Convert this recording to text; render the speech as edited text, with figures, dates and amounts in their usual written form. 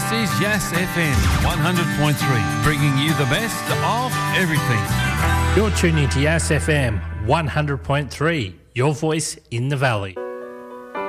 is Yass FM 100.3, bringing you the best of everything. You're tuning to Yass FM 100.3, your voice in the valley.